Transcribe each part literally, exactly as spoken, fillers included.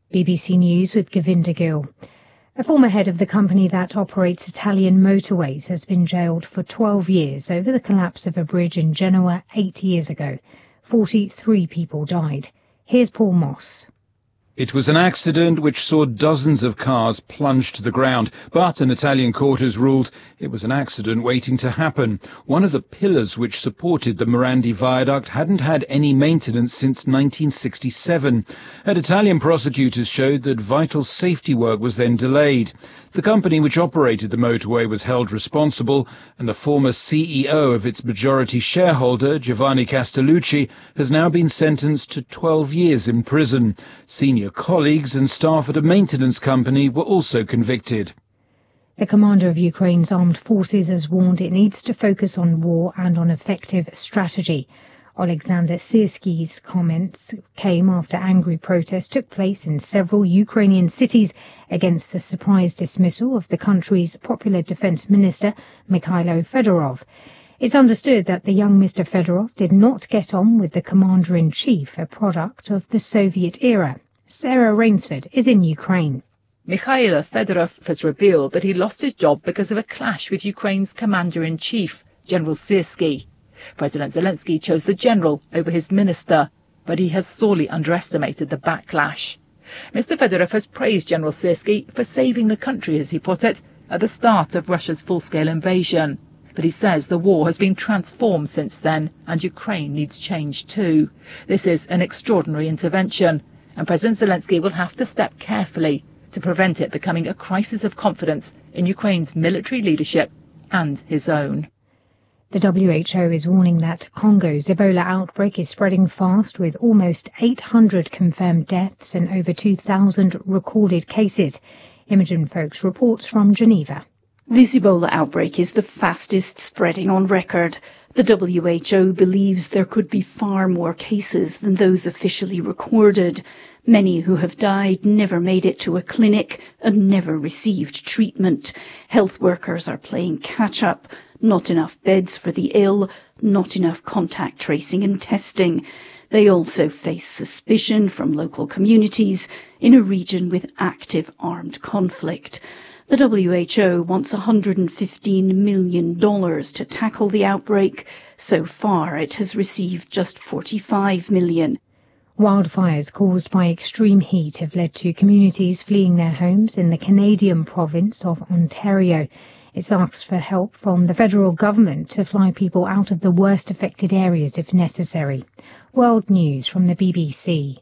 B B C News with Govinda Gill. A former head of the company that operates Italian motorways has been jailed for twelve years over the collapse of a bridge in Genoa eight years ago. forty-three people died. Here's Paul Moss. It was an accident which saw dozens of cars plunge to the ground, but an Italian court has ruled it was an accident waiting to happen. One of the pillars which supported the Morandi viaduct hadn't had any maintenance since nineteen sixty-seven, and Italian prosecutors showed that vital safety work was then delayed. The company which operated the motorway was held responsible, and the former C E O of its majority shareholder, Giovanni Castellucci, has now been sentenced to twelve years in prison. Senior colleagues and staff at a maintenance company were also convicted. The commander of Ukraine's armed forces has warned it needs to focus on war and on effective strategy. Alexander Syrsky's comments came after angry protests took place in several Ukrainian cities against the surprise dismissal of the country's popular defense minister, Mikhailo Fedorov. It's understood that the young Mister Fedorov did not get on with the commander-in-chief, a product of the Soviet era. Sarah Rainsford is in Ukraine. Mikhailo Fedorov has revealed that he lost his job because of a clash with Ukraine's commander-in-chief, General Syrsky. President Zelensky chose the general over his minister, but he has sorely underestimated the backlash. Mister Fedorov has praised General Syrsky for saving the country, as he put it, at the start of Russia's full-scale invasion. But he says the war has been transformed since then, and Ukraine needs change too. This is an extraordinary intervention, and President Zelensky will have to step carefully to prevent it becoming a crisis of confidence in Ukraine's military leadership and his own. The W H O is warning that Congo's Ebola outbreak is spreading fast, with almost eight hundred confirmed deaths and over two thousand recorded cases. Imogen Folks reports from Geneva. This Ebola outbreak is the fastest spreading on record. The W H O believes there could be far more cases than those officially recorded. Many who have died never made it to a clinic and never received treatment. Health workers are playing catch-up. Not enough beds for the ill, not enough contact tracing and testing. They also face suspicion from local communities in a region with active armed conflict. The W H O wants one hundred fifteen million dollars to tackle the outbreak. So far, it has received just forty-five million dollars. Wildfires caused by extreme heat have led to communities fleeing their homes in the Canadian province of Ontario. It's asked for help from the federal government to fly people out of the worst affected areas if necessary. World News from the B B C.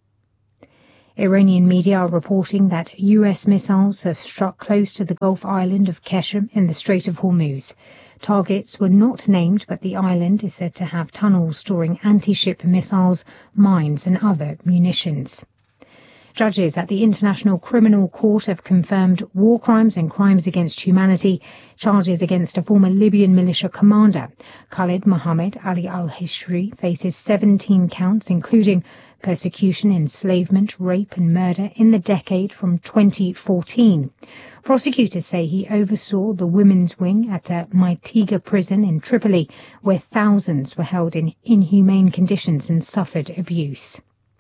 Iranian media are reporting that U S missiles have struck close to the Gulf island of Keshem in the Strait of Hormuz. Targets were not named, but the island is said to have tunnels storing anti-ship missiles, mines and other munitions. Judges at the International Criminal Court have confirmed war crimes and crimes against humanity, charges against a former Libyan militia commander. Khalid Mohammed Ali al-Hishri faces seventeen counts, including persecution, enslavement, rape and murder in the decade from twenty fourteen. Prosecutors say he oversaw the women's wing at a Maitiga prison in Tripoli, where thousands were held in inhumane conditions and suffered abuse.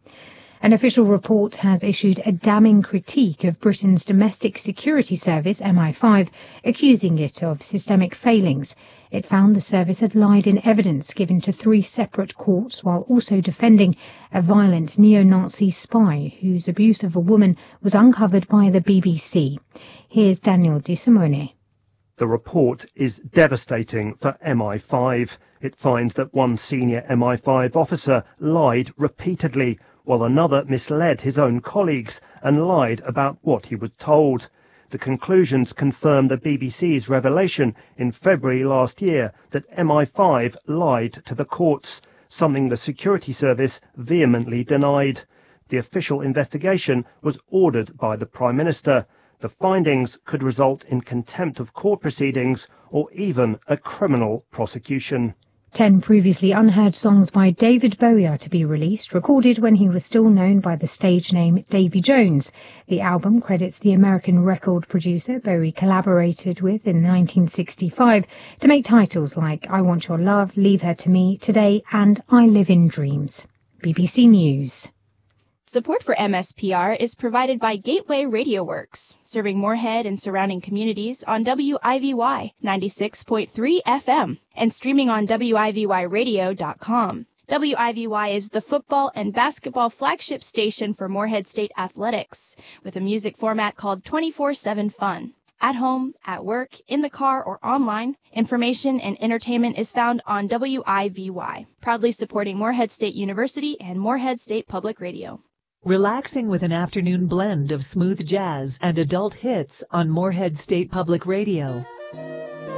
An official report has issued a damning critique of Britain's domestic security service, M I five, accusing it of systemic failings. It found the service had lied in evidence given to three separate courts, while also defending a violent neo-Nazi spy whose abuse of a woman was uncovered by the B B C. Here's Daniel De Simone. The report is devastating for M I five. It finds that one senior M I five officer lied repeatedly, while another misled his own colleagues and lied about what he was told. The conclusions confirm the B B C's revelation in February last year that M I five lied to the courts, something the security service vehemently denied. The official investigation was ordered by the Prime Minister. The findings could result in contempt of court proceedings or even a criminal prosecution. Ten previously unheard songs by David Bowie are to be released, recorded when he was still known by the stage name Davy Jones. The album credits the American record producer Bowie collaborated with in nineteen sixty-five to make titles like I Want Your Love, Leave Her to Me, Today and I Live in Dreams. B B C News. Support for M S P R is provided by Gateway Radio Works, serving Moorhead and surrounding communities on W I V Y ninety-six point three F M and streaming on W I V Y radio dot com. W I V Y is the football and basketball flagship station for Moorhead State Athletics, with a music format called twenty-four seven Fun. At home, at work, in the car, or online, information and entertainment is found on W I V Y, proudly supporting Moorhead State University and Moorhead State Public Radio. Relaxing with an afternoon blend of smooth jazz and adult hits on Moorhead State Public Radio.